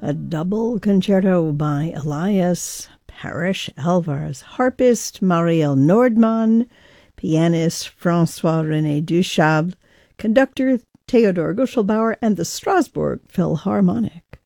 a double concerto by Elias Parrish Alvarez, harpist Marielle Nordmann, pianist François-René Duchâble, conductor Theodor Guschelbauer, and the Strasbourg Philharmonic.